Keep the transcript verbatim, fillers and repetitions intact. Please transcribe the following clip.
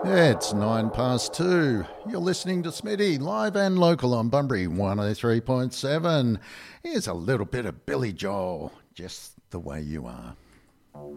It's nine past two. You're listening to Smitty, live and local on Bunbury one oh three point seven. Here's a little bit of Billy Joel, Just the Way You Are.